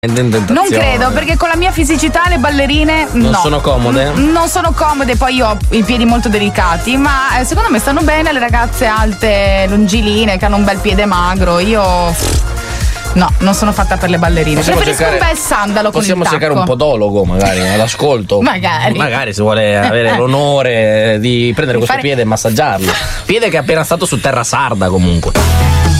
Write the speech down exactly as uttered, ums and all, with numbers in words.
Non credo, perché con la mia fisicità le ballerine non no. sono comode? Non sono comode, poi io ho i piedi molto delicati, ma eh, secondo me stanno bene le ragazze alte, longiline, che hanno un bel piede magro. Io no, non sono fatta per le ballerine. Possiamo Preferisco cercare, un bel sandalo con il possiamo tacco. cercare un podologo magari all'ascolto. Magari. Magari se vuole avere l'onore di prendere Di questo fare- piede e massaggiarlo. Piede che è appena stato su terra sarda comunque.